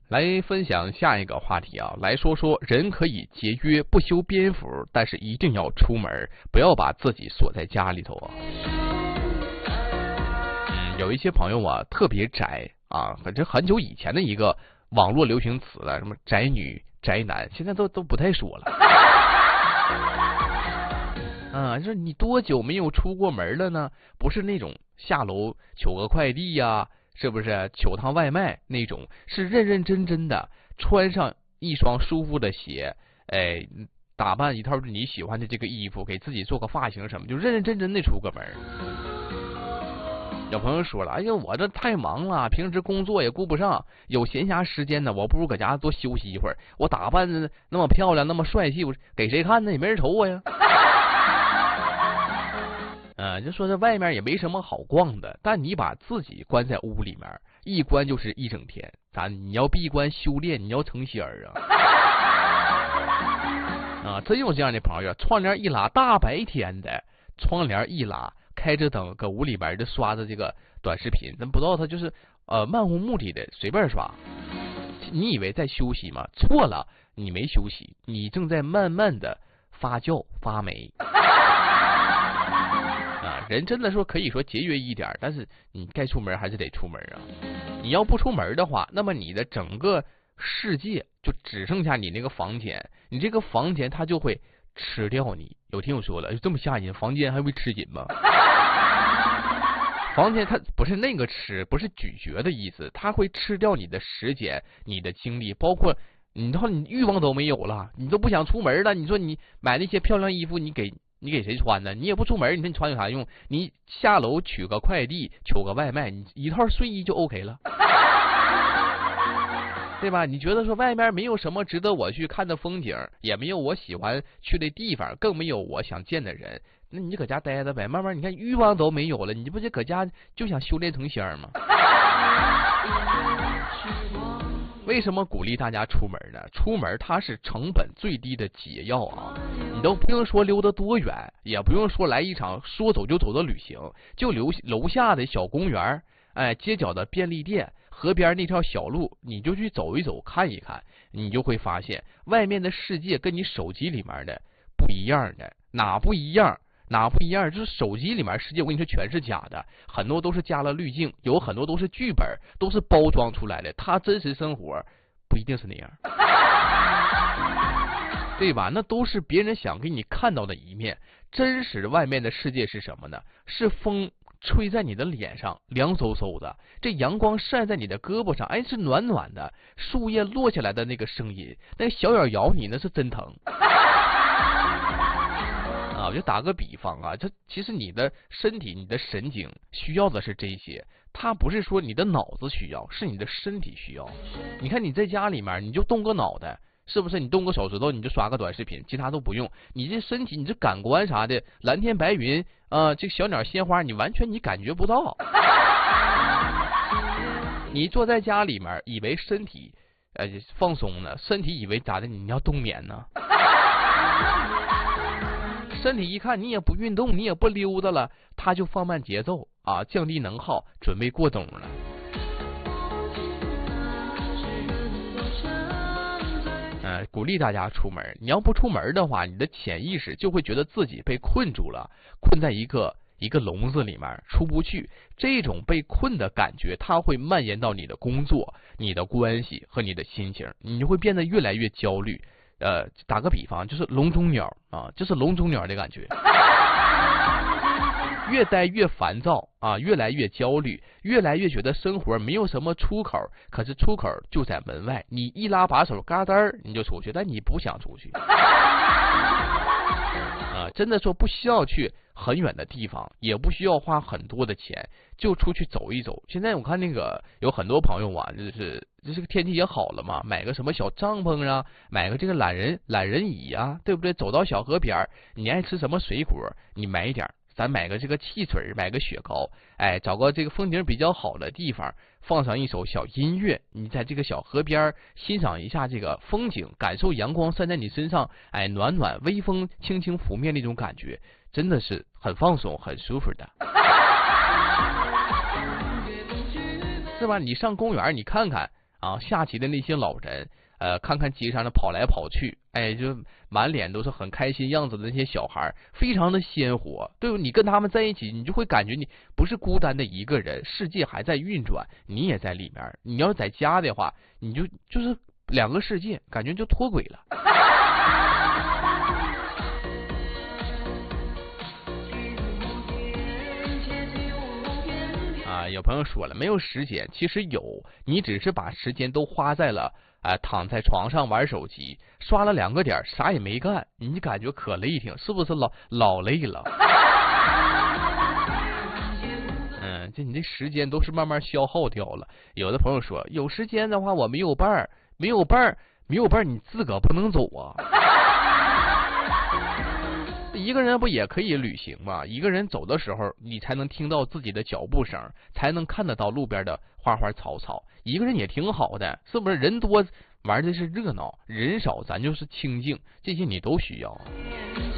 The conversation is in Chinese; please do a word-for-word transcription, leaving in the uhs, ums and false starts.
来分享下一个话题啊，来说说人可以节约不修边幅，但是一定要出门，不要把自己锁在家里头啊。嗯，有一些朋友啊特别宅啊，这很久以前的一个网络流行词了，什么宅女、宅男，现在都都不太说了。啊，就是你多久没有出过门了呢？不是那种下楼取个快递呀、啊。是不是取趟外卖那种？是认认真真的穿上一双舒服的鞋，哎，打扮一套你喜欢的这个衣服，给自己做个发型什么，就认认真真的出个门。有朋友说了，哎呀，我这太忙了，平时工作也顾不上，有闲暇时间呢，我不如搁家多休息一会儿。我打扮的那么漂亮，那么帅气，我给谁看呢？也没人瞅我呀。呃，就说这外面也没什么好逛的，但你把自己关在屋里面，一关就是一整天。咱你要闭关修炼，你要成仙儿啊！啊，真有这样的朋友，窗帘一拉，大白天的，窗帘一拉，开着灯，搁屋里边就刷着这个短视频，咱不知道他就是呃漫无目的的随便刷。你以为在休息吗？错了，你没休息，你正在慢慢的发酵发霉。人真的说可以说节约一点，但是你该出门还是得出门啊。你要不出门的话，那么你的整个世界就只剩下你那个房间，你这个房间它就会吃掉你。有听我说了，这么吓人，房间还会吃紧吗？房间它不是那个吃，不是咀嚼的意思，它会吃掉你的时间、你的精力，包括你到你欲望都没有了，你都不想出门了。你说你买那些漂亮衣服，你给。你给谁穿呢？你也不出门，你说你穿有啥用？你下楼取个快递，取个外卖，你一套睡衣就 OK 了，对吧？你觉得说外面没有什么值得我去看的风景，也没有我喜欢去的地方，更没有我想见的人，那你就搁家待着呗。慢慢你看欲望都没有了，你不就搁家就想修炼成仙吗？为什么鼓励大家出门呢？出门它是成本最低的解药啊！你都不用说溜得多远，也不用说来一场说走就走的旅行，就留楼下的小公园，哎，街角的便利店，河边那条小路，你就去走一走，看一看，你就会发现外面的世界跟你手机里面的不一样的，哪不一样？哪不一样？就是手机里面世界，我跟你说全是假的，很多都是加了滤镜，有很多都是剧本，都是包装出来的。他真实生活不一定是那样，对吧？那都是别人想给你看到的一面。真实外面的世界是什么呢？是风吹在你的脸上，凉飕飕的；这阳光晒在你的胳膊上，哎，是暖暖的。树叶落下来的那个声音，那个小咬咬你，那是真疼。啊，我就打个比方啊，这其实你的身体、你的神经需要的是这些，它不是说你的脑子需要，是你的身体需要。你看你在家里面，你就动个脑袋，是不是？你动个手指头，你就刷个短视频，其他都不用。你这身体，你这感官啥的，蓝天白云啊、呃，这小鸟鲜花，你完全你感觉不到。你坐在家里面，以为身体呃放松呢，身体以为咋的？你要冬眠呢？身体一看你也不运动，你也不溜达了，他就放慢节奏啊，降低能耗，准备过冬了。呃，鼓励大家出门。你要不出门的话，你的潜意识就会觉得自己被困住了，困在一个一个笼子里面出不去。这种被困的感觉，它会蔓延到你的工作、你的关系和你的心情，你就会变得越来越焦虑。呃，打个比方，就是笼中鸟啊，就是笼中鸟的感觉，越待越烦躁啊，越来越焦虑，越来越觉得生活没有什么出口，可是出口就在门外，你一拉把手，嘎噔你就出去，但你不想出去啊，真的说不需要去很远的地方，也不需要花很多的钱，就出去走一走。现在我看那个有很多朋友啊，就是这个天气也好了嘛，买个什么小帐篷啊，买个这个懒人懒人椅啊，对不对？走到小河边，你爱吃什么水果，你买一点，咱买个这个汽水，买个雪糕，哎，找个这个风景比较好的地方，放上一首小音乐，你在这个小河边欣赏一下这个风景，感受阳光晒在你身上，哎，暖暖，微风轻轻拂面那种感觉，真的是很放松很舒服的，是吧？你上公园你看看啊，下棋的那些老人，呃，看看街上的跑来跑去，哎，就满脸都是很开心样子的那些小孩，非常的鲜活。对吧？你跟他们在一起，你就会感觉你不是孤单的一个人，世界还在运转，你也在里面。你要是在家的话，你就就是两个世界，感觉就脱轨了。啊，有朋友说了，没有时间，其实有，你只是把时间都花在了啊、呃，躺在床上玩手机，刷了两个点，啥也没干，你感觉可累挺，是不是老老累了？嗯，这你这时间都是慢慢消耗掉了。有的朋友说，有时间的话我没有伴儿，没有伴儿，没有伴儿，你自个不能走啊。一个人不也可以旅行吗？一个人走的时候，你才能听到自己的脚步声，才能看得到路边的花花草草。一个人也挺好的，是不是？人多玩的是热闹，人少咱就是清静，这些你都需要。